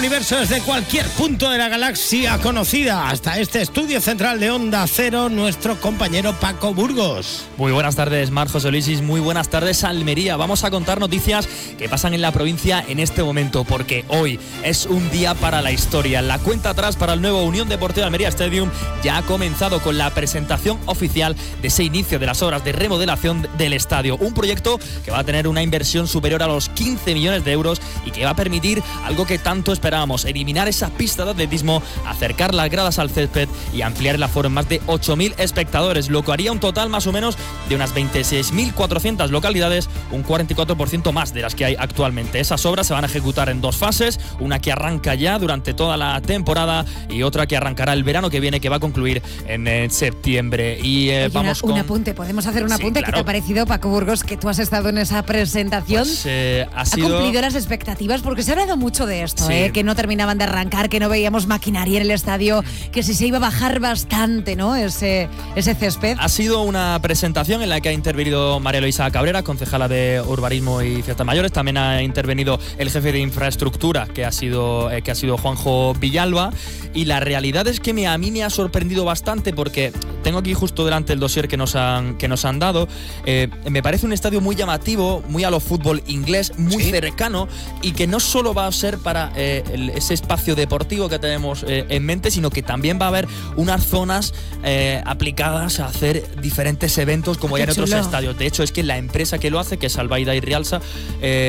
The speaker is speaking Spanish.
Universo desde cualquier punto de la galaxia conocida hasta este estudio central de Onda Cero, nuestro compañero Paco Burgos. Muy buenas tardes, Mar José Luis, muy buenas tardes, Almería. Vamos a contar noticias que pasan en la provincia en este momento, porque hoy es un día para la historia. La cuenta atrás para el nuevo Unión Deportiva Almería Stadium ya ha comenzado con la presentación oficial de ese inicio de las obras de remodelación del estadio. Un proyecto que va a tener una inversión superior a los 15 millones de euros y que va a permitir algo que tanto esperamos: eliminar esa pista de atletismo, acercar las gradas al césped y ampliar el aforo en más de 8.000 espectadores, lo que haría un total más o menos de unas 26.400 localidades, un 44% más de las que hay actualmente. Esas obras se van a ejecutar en dos fases, una que arranca ya durante toda la temporada y otra que arrancará el verano que viene, que va a concluir en septiembre. Y vamos un apunte, podemos hacer un apunte. Sí, claro. ¿Qué te ha parecido, Paco Burgos, que tú has estado en esa presentación? Pues, ¿Ha cumplido las expectativas? Porque se ha hablado mucho de esto, sí. Que no terminaban de arrancar, que no veíamos maquinaria en el estadio, que si se iba a bajar bastante, ¿no? Ese césped. Ha sido una presentación en la que ha intervenido María Luisa Cabrera, concejala de Urbanismo y Fiestas Mayores. También ha intervenido el jefe de infraestructura, que ha sido Juanjo Villalba. Y la realidad es que a mí me ha sorprendido bastante, porque tengo aquí justo delante el dossier que nos han dado. Me parece un estadio muy llamativo, muy a lo fútbol inglés, muy cercano, y que no solo va a ser para ese espacio deportivo que tenemos en mente, sino que también va a haber unas zonas aplicadas a hacer diferentes eventos como ya en otros estadios. De hecho, es que la empresa que lo hace, que es Albaida y Rialsa,